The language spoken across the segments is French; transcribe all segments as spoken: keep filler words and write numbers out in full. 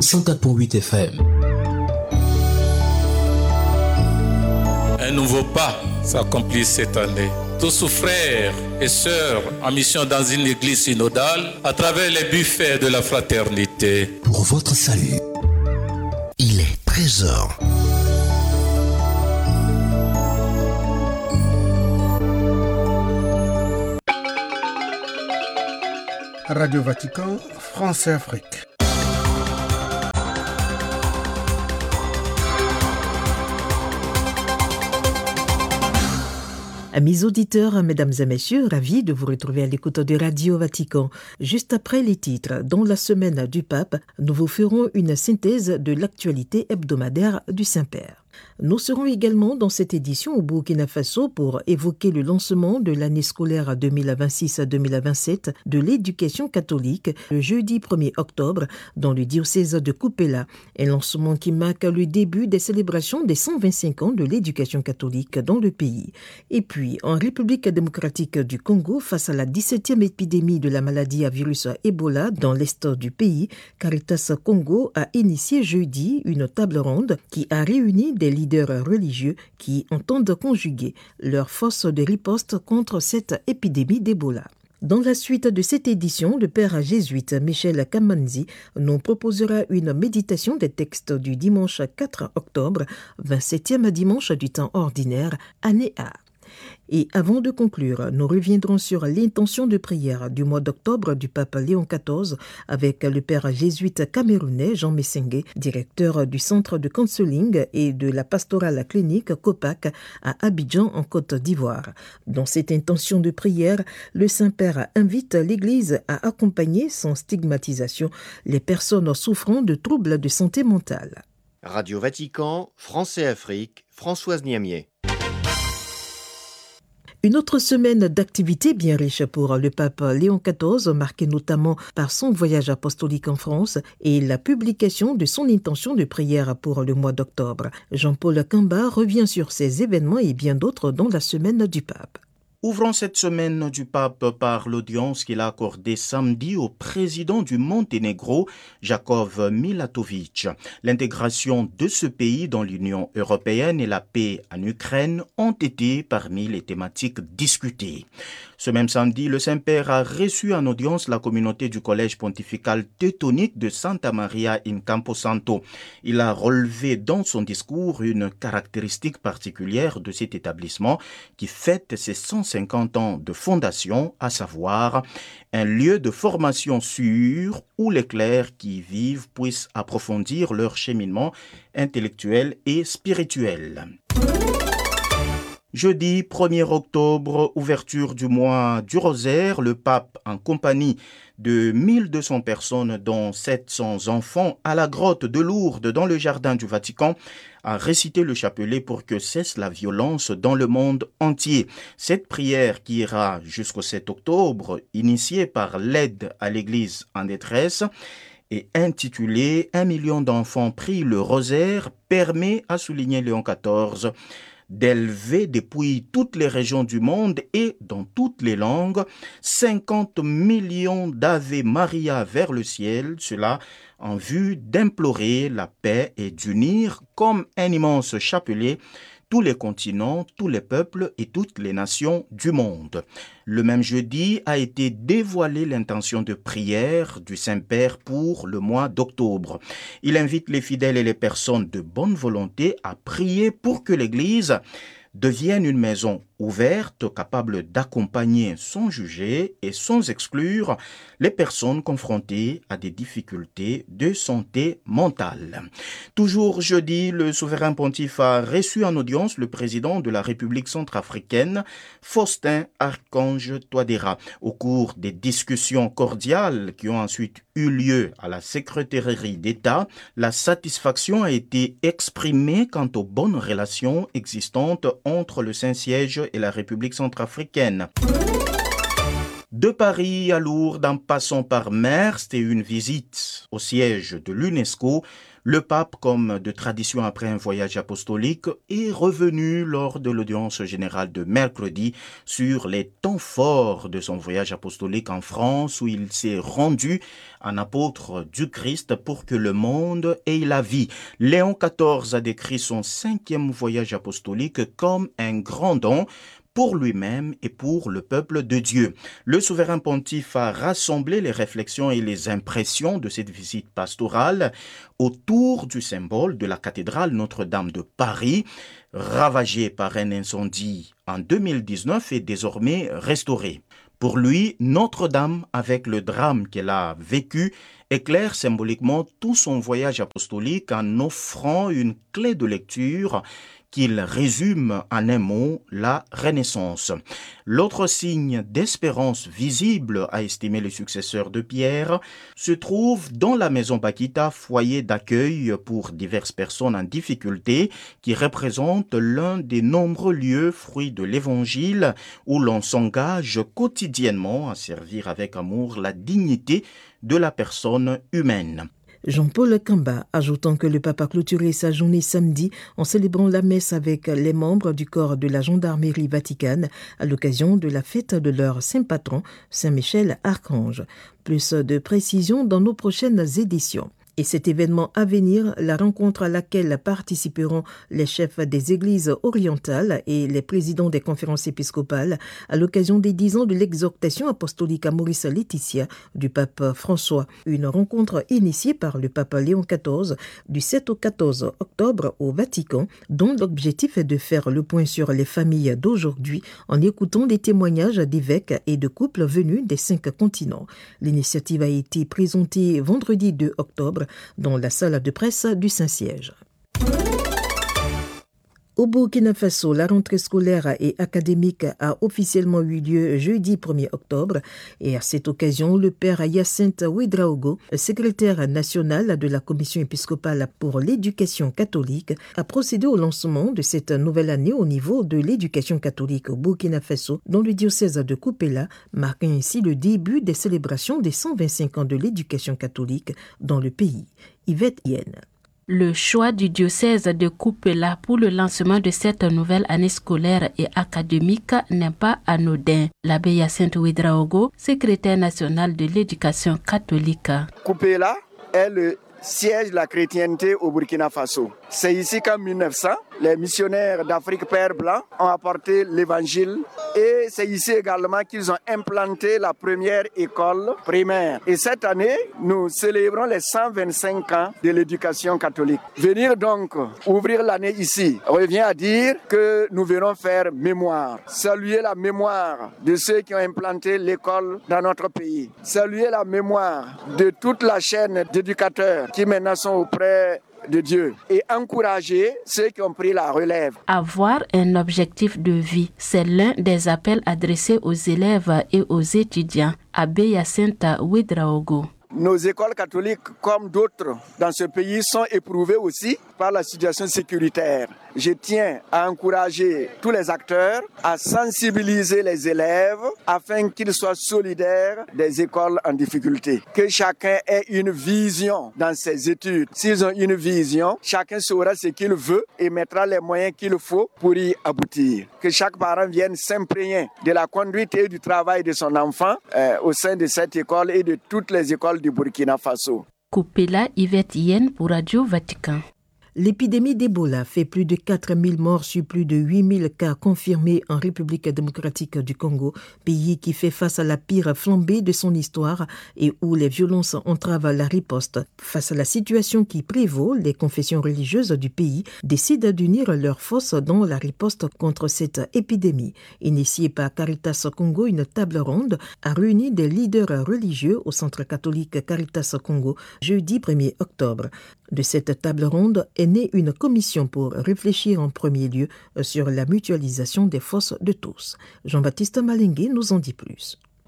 cent quatre virgule huit F M. Un nouveau pas s'accomplit cette année. Tous frères et sœurs en mission dans une église synodale à travers les buffets de la fraternité. Pour votre salut, il est treize heures. Radio Vatican, France et Afrique. Amis auditeurs, mesdames et messieurs, ravis de vous retrouver à l'écoute de Radio Vatican. Juste après les titres, dans la semaine du pape, nous vous ferons une synthèse de l'actualité hebdomadaire du Saint-Père. Nous serons également dans cette édition au Burkina Faso pour évoquer le lancement de l'année scolaire deux mille vingt-six deux mille vingt-sept de l'éducation catholique le jeudi premier octobre dans le diocèse de Kupela, un lancement qui marque le début des célébrations des cent vingt-cinq ans de l'éducation catholique dans le pays. Et puis, en République démocratique du Congo, face à la dix-septième épidémie de la maladie à virus Ebola dans l'est du pays, Caritas Congo a initié jeudi une table ronde qui a réuni des leaders religieux qui entendent conjuguer leurs forces de riposte contre cette épidémie d'Ebola. Dans la suite de cette édition, le père jésuite Michel Kamanzi nous proposera une méditation des textes du dimanche quatre octobre, vingt-septième dimanche du temps ordinaire, année A. Et avant de conclure, nous reviendrons sur l'intention de prière du mois d'octobre du pape Léon quatorze avec le père jésuite camerounais Jean Messengue, directeur du centre de counseling et de la pastorale clinique COPAC à Abidjan en Côte d'Ivoire. Dans cette intention de prière, le Saint-Père invite l'Église à accompagner sans stigmatisation les personnes souffrant de troubles de santé mentale. Radio Vatican, France et Afrique, Françoise Niamier. Une autre semaine d'activités bien riche pour le pape Léon quatorze, marquée notamment par son voyage apostolique en France et la publication de son intention de prière pour le mois d'octobre. Jean-Paul Kamba revient sur ces événements et bien d'autres dans la semaine du pape. Ouvrons cette semaine du pape par l'audience qu'il a accordée samedi au président du Monténégro, Jakov Milatovic. L'intégration de ce pays dans l'Union européenne et la paix en Ukraine ont été parmi les thématiques discutées. Ce même samedi, le Saint-Père a reçu en audience la communauté du collège pontifical teutonique de Santa Maria in Camposanto. Il a relevé dans son discours une caractéristique particulière de cet établissement qui fête ses cent cinquante ans de fondation, à savoir un lieu de formation sûr où les clercs qui y vivent puissent approfondir leur cheminement intellectuel et spirituel. Jeudi premier octobre, ouverture du mois du rosaire, le pape, en compagnie de mille deux cents personnes, dont sept cents enfants, à la grotte de Lourdes, dans le jardin du Vatican, a récité le chapelet pour que cesse la violence dans le monde entier. Cette prière qui ira jusqu'au sept octobre, initiée par l'aide à l'Église en détresse, et intitulée « Un million d'enfants prient le rosaire » permet, a souligné Léon quatorze, d'élever depuis toutes les régions du monde et dans toutes les langues cinquante millions d'Ave Maria vers le ciel, cela en vue d'implorer la paix et d'unir comme un immense chapelet tous les continents, tous les peuples et toutes les nations du monde. Le même jeudi a été dévoilée l'intention de prière du Saint-Père pour le mois d'octobre. Il invite les fidèles et les personnes de bonne volonté à prier pour que l'Église devienne une maison ouverte, capable d'accompagner sans juger et sans exclure les personnes confrontées à des difficultés de santé mentale. Toujours jeudi, le souverain pontife a reçu en audience le président de la République centrafricaine, Faustin Archange Touadéra. Au cours des discussions cordiales qui ont ensuite eu lieu à la secrétairerie d'État, la satisfaction a été exprimée quant aux bonnes relations existantes entre le Saint-Siège et la République centrafricaine. De Paris à Lourdes, en passant par Merst et une visite au siège de l'UNESCO, Le pape, comme de tradition après un voyage apostolique, est revenu lors de l'audience générale de mercredi sur les temps forts de son voyage apostolique en France, où il s'est rendu en apôtre du Christ pour que le monde ait la vie. Léon quatorze a décrit son cinquième voyage apostolique comme un grand don pour lui-même et pour le peuple de Dieu. Le souverain pontife a rassemblé les réflexions et les impressions de cette visite pastorale autour du symbole de la cathédrale Notre-Dame de Paris, ravagée par un incendie en deux mille dix-neuf et désormais restaurée. Pour lui, Notre-Dame, avec le drame qu'elle a vécu, éclaire symboliquement tout son voyage apostolique en offrant une clé de lecture qu'il résume en un mot, la Renaissance. L'autre signe d'espérance visible, a estimé le successeur de Pierre, se trouve dans la maison Bakita, foyer d'accueil pour diverses personnes en difficulté, qui représente l'un des nombreux lieux fruits de l'Évangile où l'on s'engage quotidiennement à servir avec amour la dignité de la personne humaine. Jean-Paul Kamba, ajoutant que le pape a clôturé sa journée samedi en célébrant la messe avec les membres du corps de la gendarmerie vaticane à l'occasion de la fête de leur saint patron, Saint Michel Archange. Plus de précisions dans nos prochaines éditions. Et cet événement à venir, la rencontre à laquelle participeront les chefs des églises orientales et les présidents des conférences épiscopales à l'occasion des dix ans de l'exhortation apostolique Amoris Laetitia du pape François. Une rencontre initiée par le pape Léon quatorze du sept au quatorze octobre au Vatican, dont l'objectif est de faire le point sur les familles d'aujourd'hui en écoutant les témoignages d'évêques et de couples venus des cinq continents. L'initiative a été présentée vendredi deux octobre dans la salle de presse du Saint-Siège. Au Burkina Faso, la rentrée scolaire et académique a officiellement eu lieu jeudi premier octobre et à cette occasion, le père Hyacinthe Ouedraogo, secrétaire national de la Commission épiscopale pour l'éducation catholique, a procédé au lancement de cette nouvelle année au niveau de l'éducation catholique au Burkina Faso dans le diocèse de Kupela, marquant ainsi le début des célébrations des cent vingt-cinq ans de l'éducation catholique dans le pays. Yvette Yen. Le choix du diocèse de Kupela pour le lancement de cette nouvelle année scolaire et académique n'est pas anodin. L'abbé Hyacinthe Ouedraogo, secrétaire national de l'éducation catholique. Kupela est le siège de la chrétienté au Burkina Faso. C'est ici qu'en mille neuf cents, les missionnaires d'Afrique Père Blanc ont apporté l'évangile et c'est ici également qu'ils ont implanté la première école primaire. Et cette année, nous célébrons les cent vingt-cinq ans de l'éducation catholique. Venir donc ouvrir l'année ici revient à dire que nous venons faire mémoire. Saluer la mémoire de ceux qui ont implanté l'école dans notre pays. Saluer la mémoire de toute la chaîne d'éducateurs qui maintenant sont auprès de Dieu et encourager ceux qui ont pris la relève. Avoir un objectif de vie, c'est l'un des appels adressés aux élèves et aux étudiants. Abbé Hyacinthe Ouedraogo. Nos écoles catholiques, comme d'autres dans ce pays, sont éprouvées aussi par la situation sécuritaire. Je tiens à encourager tous les acteurs à sensibiliser les élèves afin qu'ils soient solidaires des écoles en difficulté. Que chacun ait une vision dans ses études. S'ils ont une vision, chacun saura ce qu'il veut et mettra les moyens qu'il faut pour y aboutir. Que chaque parent vienne s'imprégner de la conduite et du travail de son enfant euh, au sein de cette école et de toutes les écoles du Burkina Faso. Kupela, Yvette Yen pour Radio Vatican. L'épidémie d'Ebola fait plus de quatre mille morts sur plus de huit mille cas confirmés en République démocratique du Congo, pays qui fait face à la pire flambée de son histoire et où les violences entravent la riposte. Face à la situation qui prévaut, les confessions religieuses du pays décident d'unir leurs forces dans la riposte contre cette épidémie. Initiée par Caritas Congo, une table ronde a réuni des leaders religieux au centre catholique Caritas Congo jeudi premier octobre. De cette table ronde est née une commission pour réfléchir en premier lieu sur la mutualisation des forces de tous. Jean-Baptiste Malingué nous en dit plus.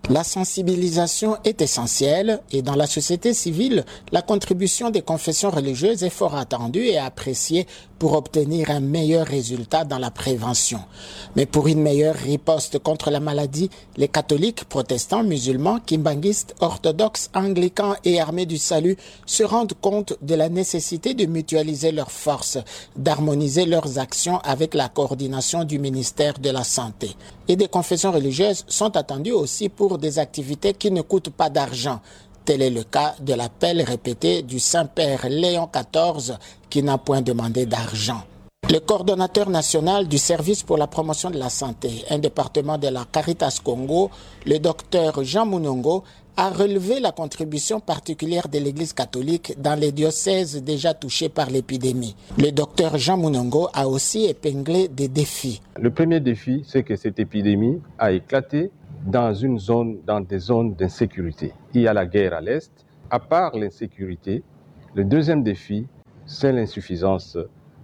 La sensibilisation est essentielle et dans la société civile, la contribution des confessions religieuses est fort attendue et appréciée pour obtenir un meilleur résultat dans la prévention. Mais pour une meilleure riposte contre la maladie, les catholiques, protestants, musulmans, kimbanguistes, orthodoxes, anglicans et armés du salut se rendent compte de la nécessité de mutualiser leurs forces, d'harmoniser leurs actions avec la coordination du ministère de la Santé. Et des confessions religieuses sont attendues aussi pour des activités qui ne coûtent pas d'argent. Tel est le cas de l'appel répété du Saint-Père Léon quatorze qui n'a point demandé d'argent. Le coordonnateur national du service pour la promotion de la santé, un département de la Caritas Congo, le docteur Jean Mounongo, a relevé la contribution particulière de l'Église catholique dans les diocèses déjà touchés par l'épidémie. Le docteur Jean Mounongo a aussi épinglé des défis. Le premier défi, c'est que cette épidémie a éclaté dans une zone, dans des zones d'insécurité. Il y a la guerre à l'Est. À part l'insécurité, le deuxième défi, c'est l'insuffisance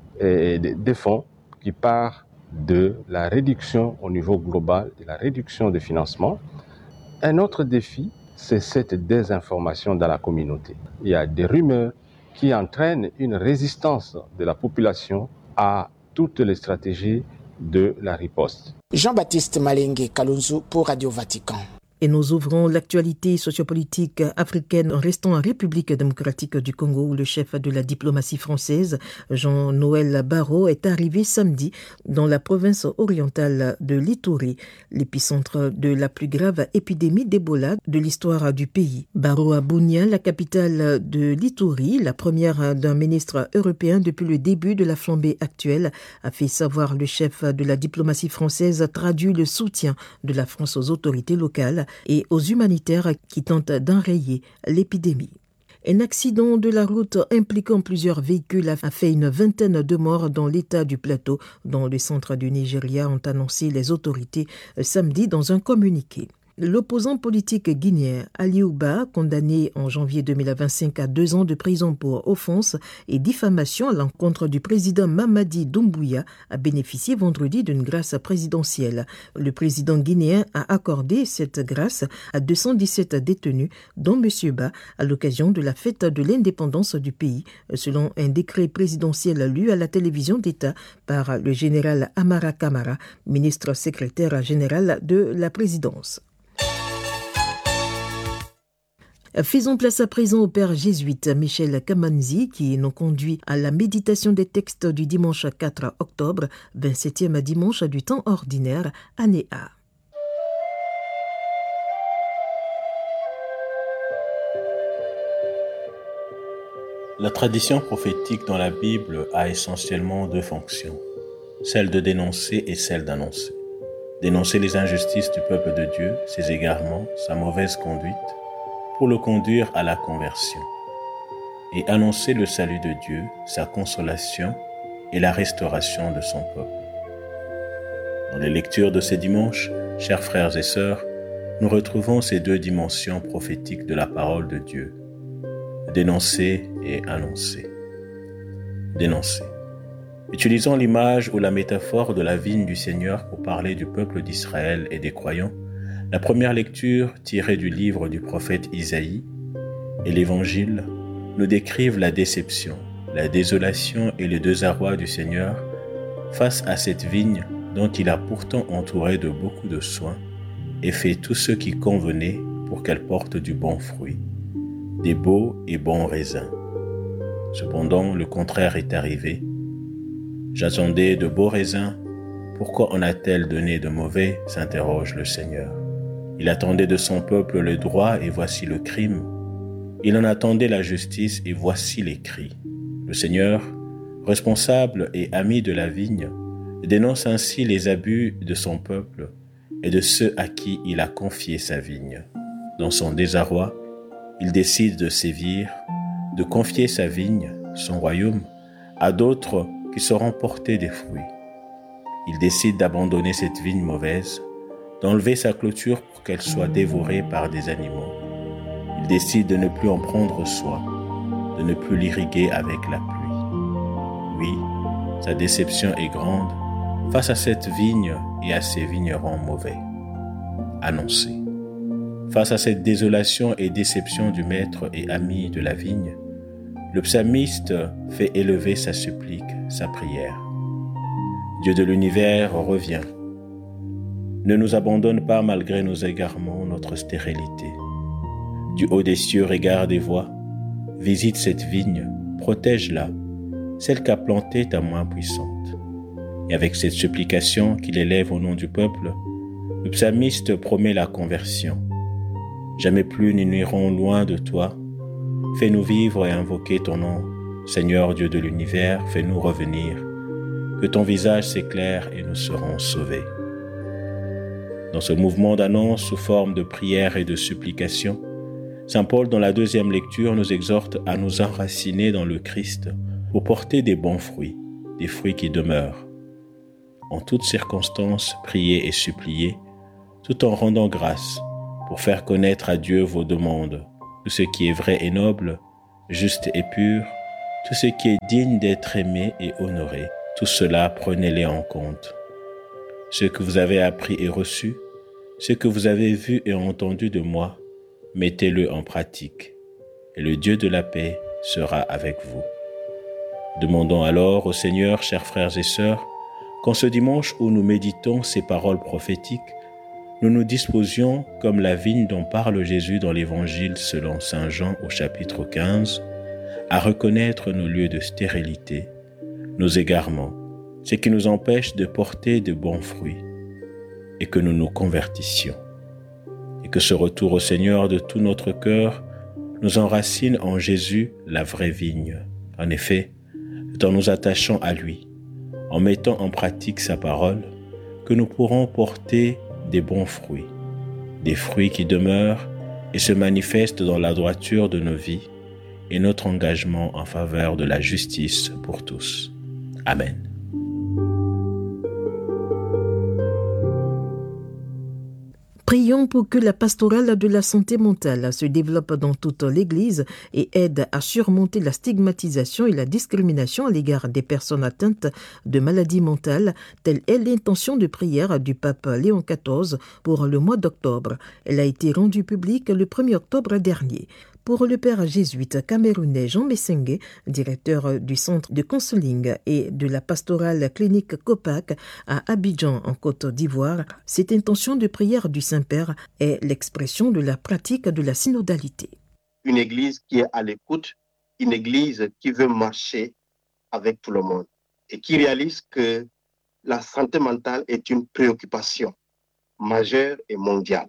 des fonds qui part de la réduction au niveau global, de la réduction de financement. Un autre défi, c'est cette désinformation dans la communauté. Il y a des rumeurs qui entraînent une résistance de la population à toutes les stratégies de la riposte. Jean-Baptiste Malengue Kalunzu pour Radio Vatican. Et nous ouvrons l'actualité sociopolitique africaine en restant en République démocratique du Congo où le chef de la diplomatie française, Jean-Noël Barrot, est arrivé samedi dans la province orientale de l'Ituri, l'épicentre de la plus grave épidémie d'Ebola de l'histoire du pays. Barrot à Bunia, la capitale de l'Ituri, la première d'un ministre européen depuis le début de la flambée actuelle, a fait savoir le chef de la diplomatie française traduit le soutien de la France aux autorités locales et aux humanitaires qui tentent d'enrayer l'épidémie. Un accident de la route impliquant plusieurs véhicules a fait une vingtaine de morts dans l'état du Plateau, dans le centre du Nigeria, ont annoncé les autorités samedi dans un communiqué. L'opposant politique guinéen Aliou Ba, condamné en janvier deux mille vingt-cinq à deux ans de prison pour offense et diffamation à l'encontre du président Mamadi Doumbouya, a bénéficié vendredi d'une grâce présidentielle. Le président guinéen a accordé cette grâce à deux cent dix-sept détenus, dont M. Ba, à l'occasion de la fête de l'indépendance du pays, selon un décret présidentiel lu à la télévision d'État par le général Amara Kamara, ministre secrétaire général de la présidence. Faisons place à présent au père jésuite Michel Kamanzi qui nous conduit à la méditation des textes du dimanche quatre octobre, vingt-septième dimanche du temps ordinaire, année A. La tradition prophétique dans la Bible a essentiellement deux fonctions, celle de dénoncer et celle d'annoncer. Dénoncer les injustices du peuple de Dieu, ses égarements, sa mauvaise conduite, pour le conduire à la conversion, et annoncer le salut de Dieu, sa consolation et la restauration de son peuple. Dans les lectures de ces dimanches, chers frères et sœurs, nous retrouvons ces deux dimensions prophétiques de la parole de Dieu, dénoncer et annoncer. Dénoncer. Utilisons l'image ou la métaphore de la vigne du Seigneur pour parler du peuple d'Israël et des croyants. La première lecture, tirée du livre du prophète Isaïe, et l'Évangile nous décrivent la déception, la désolation et le désarroi du Seigneur face à cette vigne dont il a pourtant entouré de beaucoup de soins et fait tout ce qui convenait pour qu'elle porte du bon fruit, des beaux et bons raisins. Cependant, le contraire est arrivé. J'attendais de beaux raisins, pourquoi en a-t-elle donné de mauvais ? S'interroge le Seigneur. Il attendait de son peuple le droit et voici le crime. Il en attendait la justice et voici les cris. Le Seigneur, responsable et ami de la vigne, dénonce ainsi les abus de son peuple et de ceux à qui il a confié sa vigne. Dans son désarroi, il décide de sévir, de confier sa vigne, son royaume, à d'autres qui sauront porter des fruits. Il décide d'abandonner cette vigne mauvaise, d'enlever sa clôture pour qu'elle soit dévorée par des animaux. Il décide de ne plus en prendre soin, de ne plus l'irriguer avec la pluie. Oui, sa déception est grande face à cette vigne et à ces vignerons mauvais. Annoncez. Face à cette désolation et déception du maître et ami de la vigne, le psalmiste fait élever sa supplique, sa prière. Dieu de l'univers revient. Ne nous abandonne pas malgré nos égarements, notre stérilité. Du haut des cieux, regarde et vois. Visite cette vigne, protège-la, celle qu'a plantée ta main puissante. Et avec cette supplication qu'il élève au nom du peuple, le psalmiste promet la conversion. Jamais plus nous n'irons loin de toi. Fais-nous vivre et invoquer ton nom. Seigneur Dieu de l'univers, fais-nous revenir. Que ton visage s'éclaire et nous serons sauvés. Dans ce mouvement d'annonce sous forme de prière et de supplication, Saint Paul, dans la deuxième lecture, nous exhorte à nous enraciner dans le Christ pour porter des bons fruits, des fruits qui demeurent. En toutes circonstances, priez et suppliez, tout en rendant grâce, pour faire connaître à Dieu vos demandes, tout ce qui est vrai et noble, juste et pur, tout ce qui est digne d'être aimé et honoré, tout cela prenez-les en compte. Ce que vous avez appris et reçu, ce que vous avez vu et entendu de moi, mettez-le en pratique, et le Dieu de la paix sera avec vous. Demandons alors au Seigneur, chers frères et sœurs, qu'en ce dimanche où nous méditons ces paroles prophétiques, nous nous disposions, comme la vigne dont parle Jésus dans l'Évangile selon saint Jean au chapitre quinze, à reconnaître nos lieux de stérilité, nos égarements, ce qui nous empêche de porter de bons fruits, et que nous nous convertissions. Et que ce retour au Seigneur de tout notre cœur nous enracine en Jésus, la vraie vigne. En effet, c'est en nous attachant à lui, en mettant en pratique sa parole, que nous pourrons porter des bons fruits, des fruits qui demeurent et se manifestent dans la droiture de nos vies et notre engagement en faveur de la justice pour tous. Amen. Prions pour que la pastorale de la santé mentale se développe dans toute l'Église et aide à surmonter la stigmatisation et la discrimination à l'égard des personnes atteintes de maladies mentales. Telle est l'intention de prière du pape Léon quatorze pour le mois d'octobre. Elle a été rendue publique le premier octobre dernier. Pour le père jésuite camerounais Jean Messengue, directeur du centre de counseling et de la pastorale clinique COPAC à Abidjan en Côte d'Ivoire, cette intention de prière du Saint-Père est l'expression de la pratique de la synodalité. Une église qui est à l'écoute, une église qui veut marcher avec tout le monde et qui réalise que la santé mentale est une préoccupation majeure et mondiale.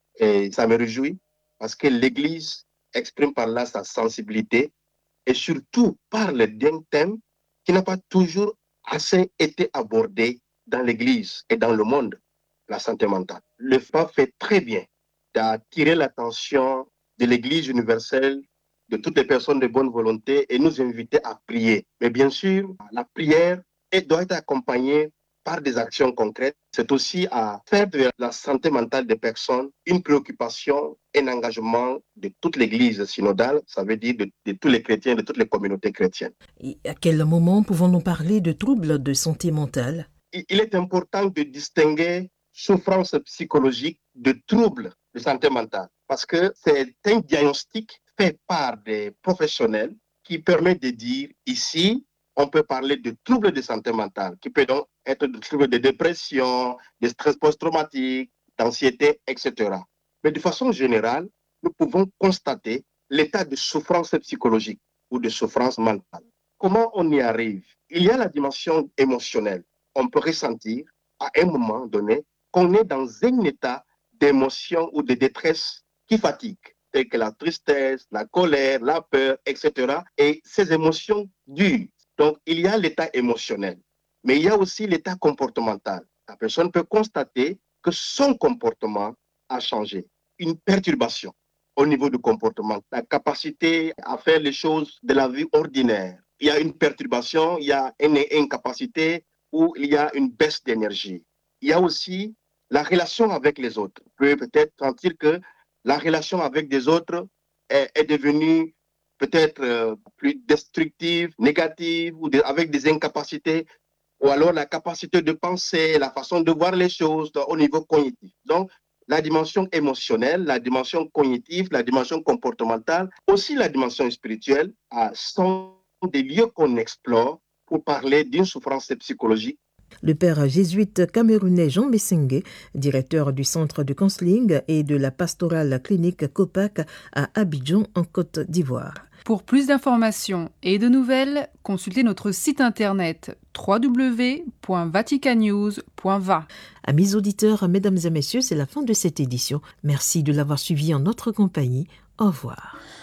Et ça me réjouit parce que l'église exprime par là sa sensibilité et surtout parle d'un thème qui n'a pas toujours assez été abordé dans l'Église et dans le monde, la santé mentale. Le pape fait très bien d'attirer l'attention de l'Église universelle, de toutes les personnes de bonne volonté et nous inviter à prier. Mais bien sûr, la prière doit être accompagnée par des actions concrètes. C'est aussi à faire de la santé mentale des personnes une préoccupation, un engagement de toute l'Église synodale, ça veut dire de, de tous les chrétiens, de toutes les communautés chrétiennes. Et à quel moment pouvons-nous parler de troubles de santé mentale ? Il est important de distinguer souffrance psychologique de troubles de santé mentale parce que c'est un diagnostic fait par des professionnels qui permet de dire ici, on peut parler de troubles de santé mentale, qui peut donc être des troubles de dépression, de stress post-traumatique, d'anxiété, et cetera. Mais de façon générale, nous pouvons constater l'état de souffrance psychologique ou de souffrance mentale. Comment on y arrive ? Il y a la dimension émotionnelle. On peut ressentir à un moment donné qu'on est dans un état d'émotion ou de détresse qui fatigue, tel que la tristesse, la colère, la peur, et cetera. Et ces émotions durent. Donc, il y a l'état émotionnel, mais il y a aussi l'état comportemental. La personne peut constater que son comportement a changé. Une perturbation au niveau du comportement, la capacité à faire les choses de la vie ordinaire. Il y a une perturbation, il y a une incapacité ou il y a une baisse d'énergie. Il y a aussi la relation avec les autres. On peut peut-être sentir que la relation avec des autres est, est devenue peut-être euh, plus destructive, négative, ou de, avec des incapacités, ou alors la capacité de penser, la façon de voir les choses au niveau cognitif. Donc, la dimension émotionnelle, la dimension cognitive, la dimension comportementale, aussi la dimension spirituelle, euh, sont des lieux qu'on explore pour parler d'une souffrance psychologique. Le père jésuite camerounais Jean Messengue, directeur du centre de counseling et de la pastorale clinique COPAC à Abidjan en Côte d'Ivoire. Pour plus d'informations et de nouvelles, consultez notre site internet w w w point vaticanews point v a. Amis auditeurs, mesdames et messieurs, c'est la fin de cette édition. Merci de l'avoir suivi en notre compagnie. Au revoir.